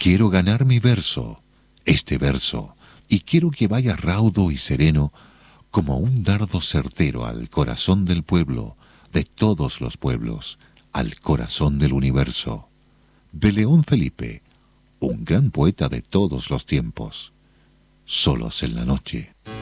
Quiero ganar mi verso, este verso, y quiero que vaya raudo y sereno como un dardo certero al corazón del pueblo, de todos los pueblos, al corazón del universo. De León Felipe, un gran poeta de todos los tiempos. Solos en la noche.